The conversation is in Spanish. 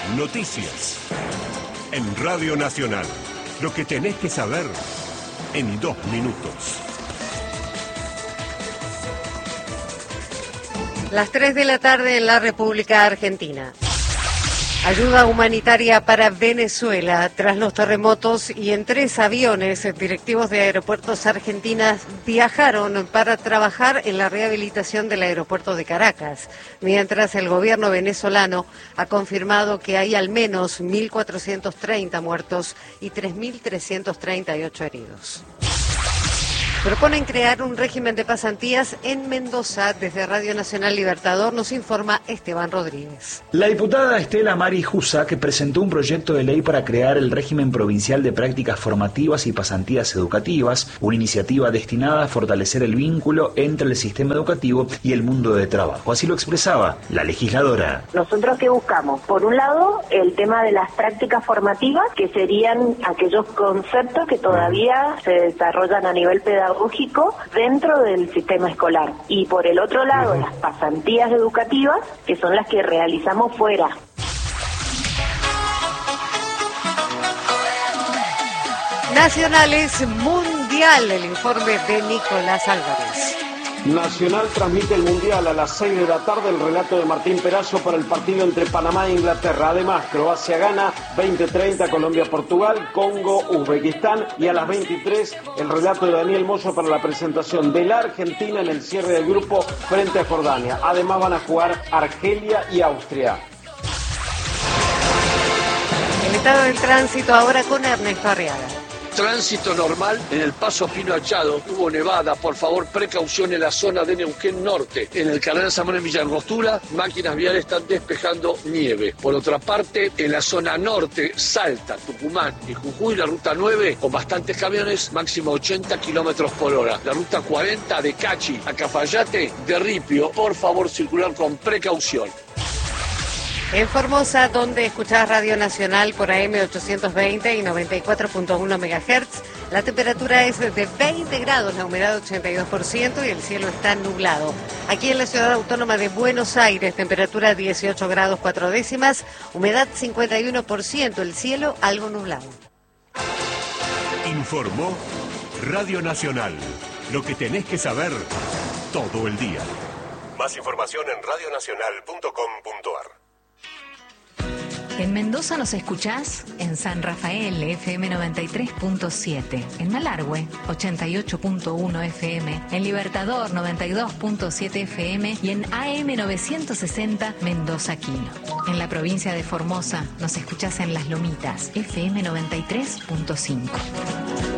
Noticias. En Radio Nacional. Lo que tenés que saber en 2 minutos. Las 3 de la tarde en la República Argentina. Ayuda humanitaria para Venezuela tras los terremotos y en 3 aviones directivos de aeropuertos argentinas viajaron para trabajar en la rehabilitación del aeropuerto de Caracas, mientras el gobierno venezolano ha confirmado que hay al menos 1.430 muertos y 3.338 heridos. Proponen crear un régimen de pasantías en Mendoza. Desde Radio Nacional Libertador nos informa Esteban Rodríguez. La diputada Estela Mari Jussa, que presentó un proyecto de ley para crear el régimen provincial de prácticas formativas y pasantías educativas, una iniciativa destinada a fortalecer el vínculo entre el sistema educativo y el mundo de trabajo. Así lo expresaba la legisladora. Nosotros ¿qué buscamos? Por un lado, el tema de las prácticas formativas, que serían aquellos conceptos que todavía se desarrollan a nivel pedagógico dentro del sistema escolar. Y por el otro lado, las pasantías educativas, que son las que realizamos fuera. Nacionales Mundial, el informe de Nicolás Álvarez. Nacional transmite el Mundial a las 6 de la tarde, el relato de Martín Perazo para el partido entre Panamá e Inglaterra. Además, Croacia gana, 20:30 Colombia-Portugal, Congo-Uzbekistán y a las 23 el relato de Daniel Mozo para la presentación de la Argentina en el cierre del grupo frente a Jordania. Además van a jugar Argelia y Austria. El estado del tránsito ahora con Ernesto Arriaga. Tránsito normal en el Paso Pino Achado. Hubo nevada, por favor, precaución en la zona de Neuquén Norte. En el canal Zamora en Villa Angostura, máquinas viales están despejando nieve. Por otra parte, en la zona norte, Salta, Tucumán y Jujuy, la ruta 9, con bastantes camiones, máximo 80 kilómetros por hora. La ruta 40 de Cachi a Cafayate, de Ripio, por favor, circular con precaución. En Formosa, donde escuchás Radio Nacional por AM 820 y 94.1 MHz, la temperatura es de 20 grados, la humedad 82% y el cielo está nublado. Aquí en la ciudad autónoma de Buenos Aires, temperatura 18 grados 4 décimas, humedad 51%, el cielo algo nublado. Informó Radio Nacional. Lo que tenés que saber todo el día. Más información en radionacional.com.ar. En Mendoza nos escuchás en San Rafael, FM 93.7, en Malargüe, 88.1 FM, en Libertador, 92.7 FM y en AM 960, Mendoza Quino. En la provincia de Formosa nos escuchás en Las Lomitas, FM 93.5.